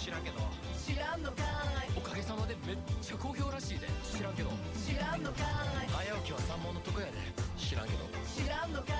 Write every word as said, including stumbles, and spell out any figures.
知らんけど。 知らんのかい。 おかげさまでめっちゃ好評らしいで。知らんけど。 知らんのかい。 早起きは三問のとこやで。知らんけど。 知らんのか